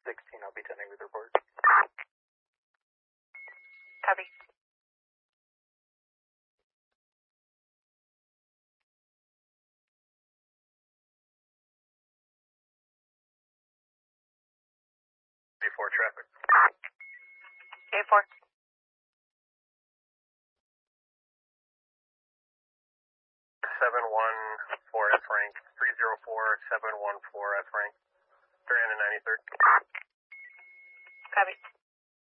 16, I'll be attending with report. Copy. A4 traffic. A4. 714 F rank, 304 714 F rank, 393rd. Copy.